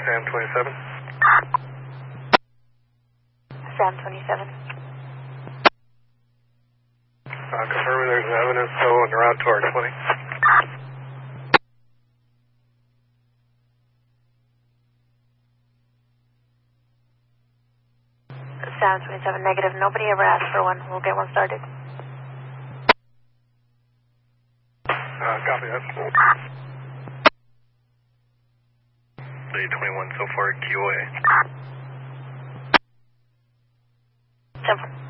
Sam 27. Sam 27. Confirming there's evidence going around toward 20. Sam 27, negative. Nobody ever asked for one. We'll get one started. Copy that. Day 21 so far, QA. 10-4.